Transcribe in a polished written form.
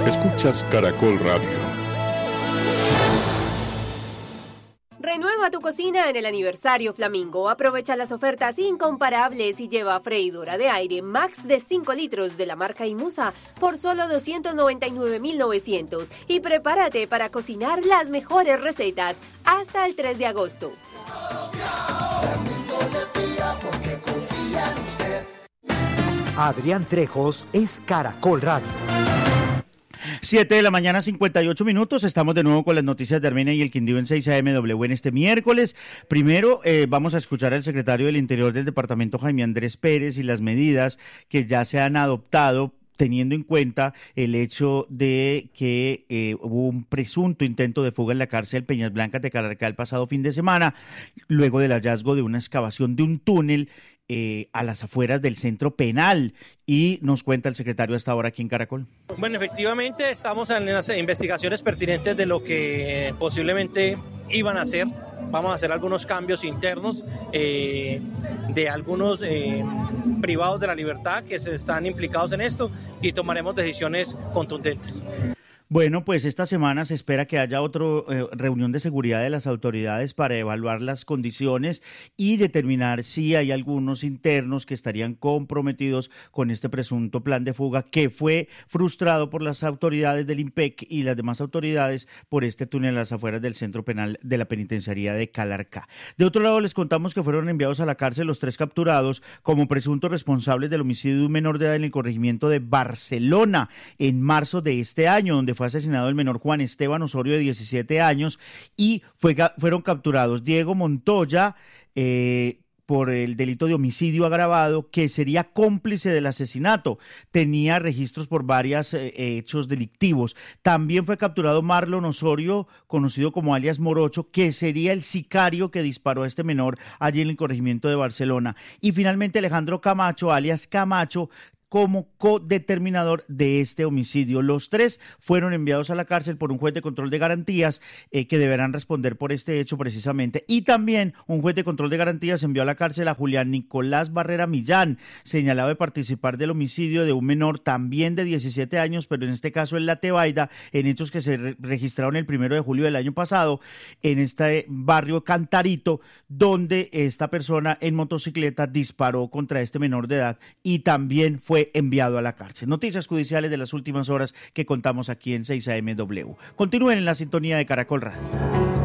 Escuchas Caracol Radio. Renueva tu cocina en el aniversario Flamingo. Aprovecha las ofertas incomparables y lleva freidora de aire Max de 5 litros de la marca Imusa por solo $299,900. Y prepárate para cocinar las mejores recetas hasta el 3 de agosto. Adrián Trejos es Caracol Radio. 7:58 a.m. Estamos de nuevo con las noticias de Armenia y el Quindío en 6 AM en este miércoles. Primero vamos a escuchar al secretario del Interior del departamento, Jaime Andrés Pérez, y las medidas que ya se han adoptado teniendo en cuenta el hecho de que hubo un presunto intento de fuga en la cárcel Peñas Blancas de Calarcá el pasado fin de semana, luego del hallazgo de una excavación de un túnel a las afueras del centro penal. Y nos cuenta el secretario hasta ahora aquí en Caracol. Bueno, efectivamente estamos en las investigaciones pertinentes de lo que posiblemente iban a hacer. Vamos a hacer algunos cambios internos de algunos privados de la libertad que se están implicados en esto y tomaremos decisiones contundentes. Bueno, pues esta semana se espera que haya otra reunión de seguridad de las autoridades para evaluar las condiciones y determinar si hay algunos internos que estarían comprometidos con este presunto plan de fuga que fue frustrado por las autoridades del IMPEC y las demás autoridades por este túnel a las afueras del centro penal de la penitenciaría de Calarcá. De otro lado, les contamos que fueron enviados a la cárcel los 3 capturados como presuntos responsables del homicidio de un menor de edad en el corregimiento de Barcelona en marzo de este año, donde fue asesinado el menor Juan Esteban Osorio de 17 años y fueron capturados Diego Montoya por el delito de homicidio agravado, que sería cómplice del asesinato. Tenía registros por varios hechos delictivos. También fue capturado Marlon Osorio, conocido como alias Morocho, que sería el sicario que disparó a este menor allí en el corregimiento de Barcelona. Y finalmente Alejandro Camacho, alias Camacho, como codeterminador de este homicidio. Los 3 fueron enviados a la cárcel por un juez de control de garantías que deberán responder por este hecho precisamente. Y también un juez de control de garantías envió a la cárcel a Julián Nicolás Barrera Millán, señalado de participar del homicidio de un menor también de 17 años, pero en este caso en La Tebaida, en hechos que se registraron el 1 de julio del año pasado, en este barrio Cantarito, donde esta persona en motocicleta disparó contra este menor de edad y también fue enviado a la cárcel. Noticias judiciales de las últimas horas que contamos aquí en 6 AM. Continúen en la sintonía de Caracol Radio.